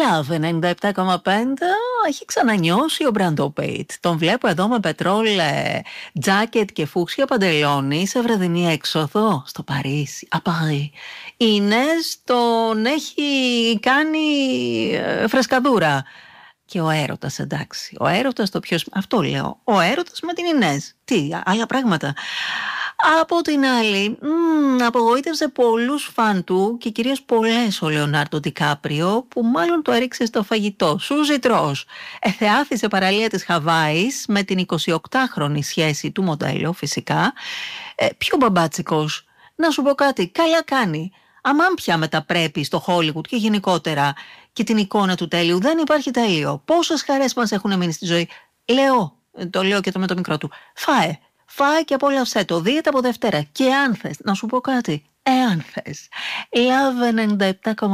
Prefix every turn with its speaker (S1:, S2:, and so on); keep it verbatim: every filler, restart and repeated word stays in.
S1: Love ενενήντα επτά κόμμα πέντε έχει ξανανιώσει ο Μπράντο Πιτ. Τον βλέπω εδώ με πετρόλ, τζάκετ και φούξια παντελόνι σε βραδινή έξοδο στο Παρίσι. Απαρί. Η Ινές τον έχει κάνει ε, φρεσκαδούρα. Και ο έρωτας, εντάξει. Ο έρωτας το πιο... Αυτό λέω. Ο έρωτας με την Ινές. Τι, άλλα πράγματα. Από την άλλη, μ, απογοήτευσε πολλούς φαν του και κυρίως πολλές ο Λεωνάρντο Ντικάπριο, που μάλλον το έριξε στο φαγητό. Σούζι τρως. Εθεάθησε παραλία της Χαβάης με την εικοσιοκτάχρονη σχέση του μοντέλο, φυσικά. Ε, πιο μπαμπάτσικος. Να σου πω κάτι, καλά κάνει. Αμάν πια μεταπρέπει στο Χόλιγουτ και γενικότερα και την εικόνα του τέλειου, δεν υπάρχει τέλειο. Πόσες χαρές μας έχουν μείνει στη ζωή. Λέω, το λέω και το με το μικρό του, φάε. Φάε και απόλαυσέ το, δείτε από Δευτέρα. Και αν θες, να σου πω κάτι, εάν θες, Love ενενήντα επτά κόμμα